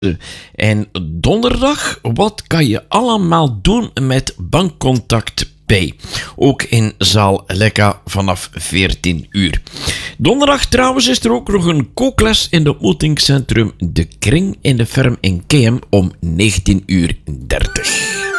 En donderdag, wat kan je allemaal doen met Bankcontact Pay? Ook in zaal Lekka vanaf 14 uur. Donderdag trouwens is er ook nog een kookles in het ontmoetingscentrum De Kring in de Ferm in KM om 19:30 uur.